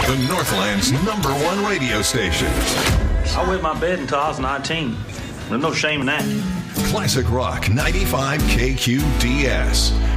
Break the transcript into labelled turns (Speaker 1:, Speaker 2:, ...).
Speaker 1: the Northland's #1 radio station.
Speaker 2: I wet my bed until I was 19. There's no shame in that.
Speaker 1: Classic Rock 95 KQDS.